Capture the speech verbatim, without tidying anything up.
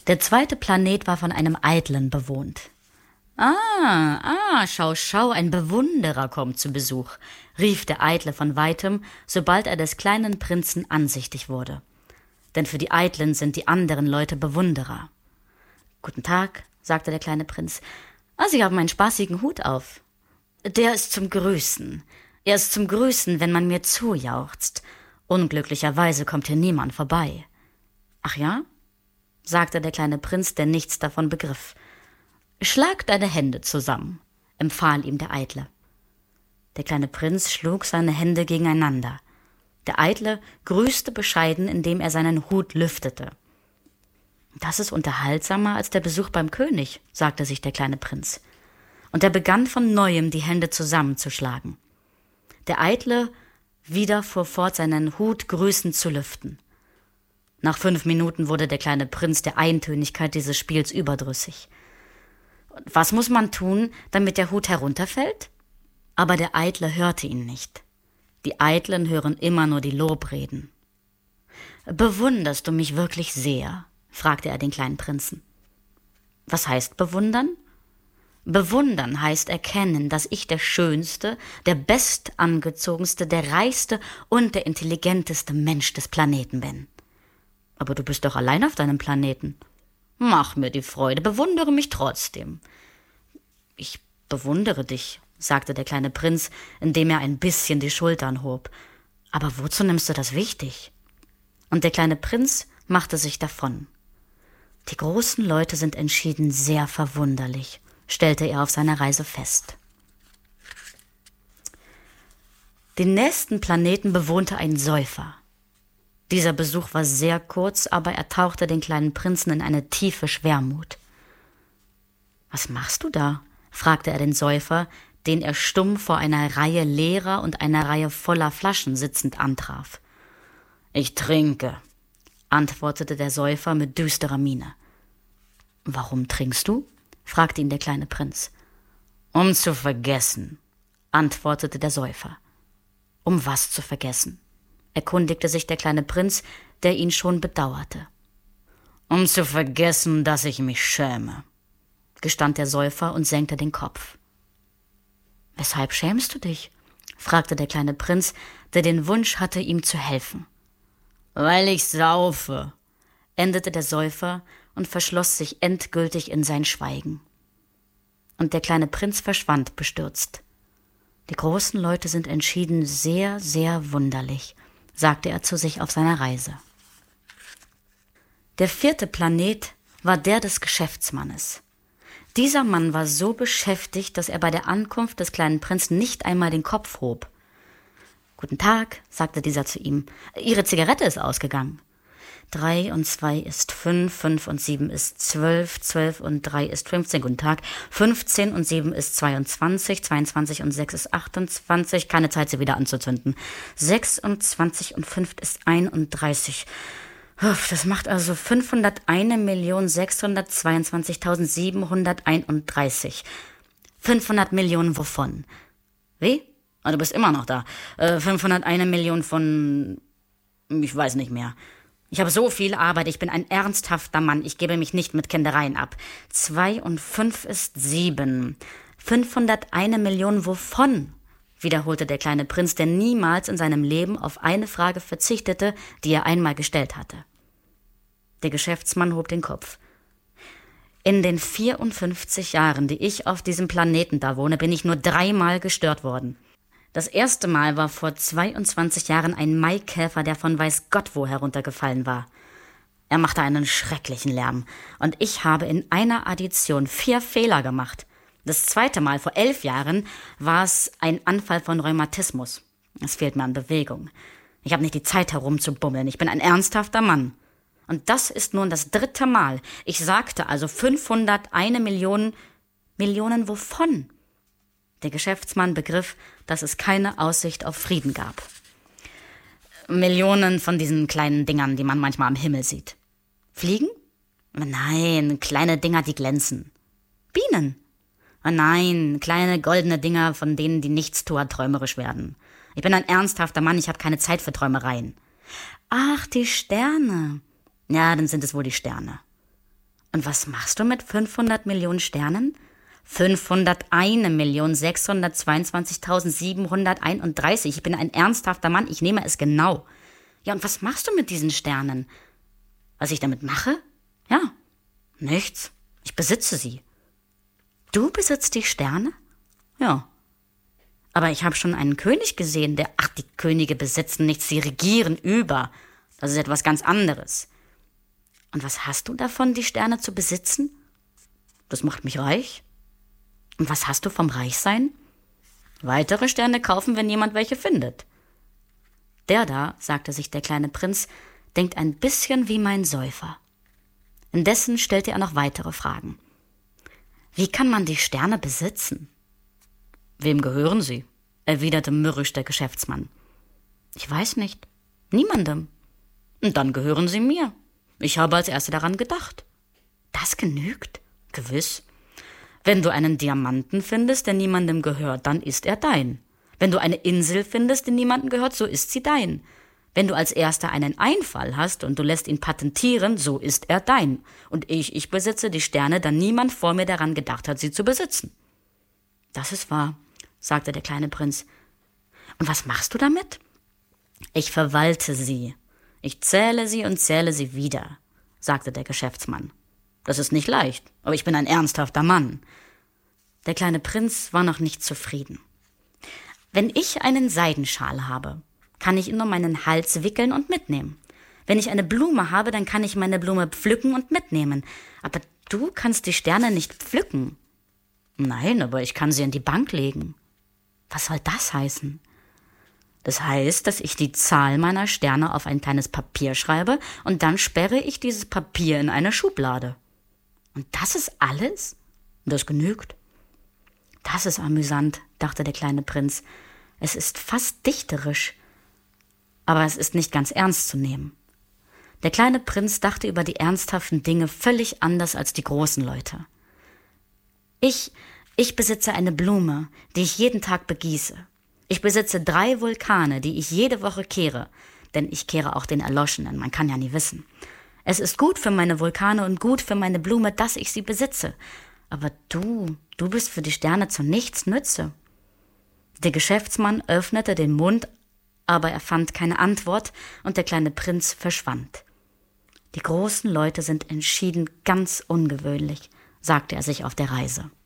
Der zweite Planet war von einem Eitlen bewohnt. »Ah, ah, schau, schau, ein Bewunderer kommt zu Besuch«, rief der Eitle von weitem, sobald er des kleinen Prinzen ansichtig wurde. Denn für die Eitlen sind die anderen Leute Bewunderer. »Guten Tag«, sagte der kleine Prinz. »Ah, Sie haben einen spaßigen Hut auf.« »Der ist zum Grüßen. Er ist zum Grüßen, wenn man mir zujauchzt. Unglücklicherweise kommt hier niemand vorbei.« »Ach ja?«, sagte der kleine Prinz, der nichts davon begriff. »Schlag deine Hände zusammen«, empfahl ihm der Eitle. Der kleine Prinz schlug seine Hände gegeneinander. Der Eitle grüßte bescheiden, indem er seinen Hut lüftete. »Das ist unterhaltsamer als der Besuch beim König«, sagte sich der kleine Prinz. Und er begann von Neuem, die Hände zusammenzuschlagen. Der Eitle wieder fuhr fort, seinen Hut grüßend zu lüften. Nach fünf Minuten wurde der kleine Prinz der Eintönigkeit dieses Spiels überdrüssig. Was muss man tun, damit der Hut herunterfällt? Aber der Eitle hörte ihn nicht. Die Eitlen hören immer nur die Lobreden. »Bewunderst du mich wirklich sehr?«, fragte er den kleinen Prinzen. »Was heißt bewundern?« »Bewundern heißt erkennen, dass ich der schönste, der bestangezogenste, der reichste und der intelligenteste Mensch des Planeten bin.« »Aber du bist doch allein auf deinem Planeten.« »Mach mir die Freude, bewundere mich trotzdem.« »Ich bewundere dich«, sagte der kleine Prinz, indem er ein bisschen die Schultern hob. »Aber wozu nimmst du das wichtig?« Und der kleine Prinz machte sich davon. »Die großen Leute sind entschieden sehr verwunderlich«, stellte er auf seiner Reise fest. Den nächsten Planeten bewohnte ein Säufer. Dieser Besuch war sehr kurz, aber er tauchte den kleinen Prinzen in eine tiefe Schwermut. »Was machst du da?«, fragte er den Säufer, den er stumm vor einer Reihe leerer und einer Reihe voller Flaschen sitzend antraf. »Ich trinke«, antwortete der Säufer mit düsterer Miene. »Warum trinkst du?«, fragte ihn der kleine Prinz. »Um zu vergessen«, antwortete der Säufer. »Um was zu vergessen?«, erkundigte sich der kleine Prinz, der ihn schon bedauerte. »Um zu vergessen, dass ich mich schäme«, gestand der Säufer und senkte den Kopf. »Weshalb schämst du dich?«, fragte der kleine Prinz, der den Wunsch hatte, ihm zu helfen. »Weil ich saufe«, endete der Säufer und verschloss sich endgültig in sein Schweigen. Und der kleine Prinz verschwand bestürzt. »Die großen Leute sind entschieden sehr, sehr wunderlich«, sagte er zu sich auf seiner Reise. Der vierte Planet war der des Geschäftsmannes. Dieser Mann war so beschäftigt, dass er bei der Ankunft des kleinen Prinzen nicht einmal den Kopf hob. »Guten Tag«, sagte dieser zu ihm, »Ihre Zigarette ist ausgegangen.« Drei und zwei ist fünf, fünf und sieben ist zwölf, zwölf und drei ist fünfzehn, guten Tag. Fünfzehn und sieben ist zweiundzwanzig, zweiundzwanzig und sechs ist achtundzwanzig, keine Zeit, sie wieder anzuzünden. Sechsundzwanzig und fünf ist einunddreißig. Das macht also fünfhunderteine Million sechshundertzweiundzwanzigtausendsiebenhunderteinunddreißig. fünfhundert Millionen wovon? Wie? Ah, du bist immer noch da. Äh, fünfhunderteine Million von... Ich weiß nicht mehr. Ich habe so viel Arbeit, ich bin ein ernsthafter Mann, ich gebe mich nicht mit Kindereien ab. Zwei und fünf ist sieben. Fünfhunderteine Million wovon? Wiederholte der kleine Prinz, der niemals in seinem Leben auf eine Frage verzichtete, die er einmal gestellt hatte. Der Geschäftsmann hob den Kopf. In den vierundfünfzig Jahren, die ich auf diesem Planeten da wohne, bin ich nur dreimal gestört worden. Das erste Mal war vor zweiundzwanzig Jahren ein Maikäfer, der von weiß Gott wo heruntergefallen war. Er machte einen schrecklichen Lärm, und ich habe in einer Addition vier Fehler gemacht. Das zweite Mal, vor elf Jahren, war es ein Anfall von Rheumatismus. Es fehlt mir an Bewegung. Ich habe nicht die Zeit herumzubummeln, ich bin ein ernsthafter Mann. Und das ist nun das dritte Mal. Ich sagte also fünfhunderteine Million... Millionen wovon? Der Geschäftsmann begriff, dass es keine Aussicht auf Frieden gab. Millionen von diesen kleinen Dingern, die man manchmal am Himmel sieht. Fliegen? Nein, kleine Dinger, die glänzen. Bienen? Nein, kleine goldene Dinger, von denen die Nichtstuer träumerisch werden. Ich bin ein ernsthafter Mann, ich habe keine Zeit für Träumereien. Ach, die Sterne. Ja, dann sind es wohl die Sterne. Und was machst du mit fünfhundert Millionen Sternen? fünfhunderteins Millionen sechshundertzweiundzwanzigtausendsiebenhunderteinunddreißig. Ich bin ein ernsthafter Mann, ich nehme es genau. Ja, und was machst du mit diesen Sternen? Was ich damit mache? Ja, nichts. Ich besitze sie. Du besitzt die Sterne? Ja. Aber ich habe schon einen König gesehen, der, ach, die Könige besitzen nichts, sie regieren über. Das ist etwas ganz anderes. Und was hast du davon, die Sterne zu besitzen? Das macht mich reich. Und was hast du vom Reichsein? Weitere Sterne kaufen, wenn jemand welche findet. Der da, sagte sich der kleine Prinz, denkt ein bisschen wie mein Säufer. Indessen stellte er noch weitere Fragen. Wie kann man die Sterne besitzen? Wem gehören sie? Erwiderte mürrisch der Geschäftsmann. Ich weiß nicht. Niemandem. Und dann gehören sie mir. Ich habe als Erster daran gedacht. Das genügt? Gewiss. Wenn du einen Diamanten findest, der niemandem gehört, dann ist er dein. Wenn du eine Insel findest, die niemandem gehört, so ist sie dein. Wenn du als Erster einen Einfall hast und du lässt ihn patentieren, so ist er dein. Und ich, ich besitze die Sterne, da niemand vor mir daran gedacht hat, sie zu besitzen. Das ist wahr, sagte der kleine Prinz. Und was machst du damit? Ich verwalte sie. Ich zähle sie und zähle sie wieder, sagte der Geschäftsmann. Das ist nicht leicht, aber ich bin ein ernsthafter Mann. Der kleine Prinz war noch nicht zufrieden. Wenn ich einen Seidenschal habe, kann ich ihn um meinen Hals wickeln und mitnehmen. Wenn ich eine Blume habe, dann kann ich meine Blume pflücken und mitnehmen. Aber du kannst die Sterne nicht pflücken. Nein, aber ich kann sie in die Bank legen. Was soll das heißen? Das heißt, dass ich die Zahl meiner Sterne auf ein kleines Papier schreibe und dann sperre ich dieses Papier in eine Schublade. Und das ist alles? Das genügt. Das ist amüsant, dachte der kleine Prinz. Es ist fast dichterisch. Aber es ist nicht ganz ernst zu nehmen. Der kleine Prinz dachte über die ernsthaften Dinge völlig anders als die großen Leute. Ich, ich besitze eine Blume, die ich jeden Tag begieße. Ich besitze drei Vulkane, die ich jede Woche kehre, denn ich kehre auch den Erloschenen, man kann ja nie wissen. Es ist gut für meine Vulkane und gut für meine Blume, dass ich sie besitze. Aber du, du bist für die Sterne zu nichts nütze. Der Geschäftsmann öffnete den Mund, aber er fand keine Antwort und der kleine Prinz verschwand. Die großen Leute sind entschieden ganz ungewöhnlich, sagte er sich auf der Reise.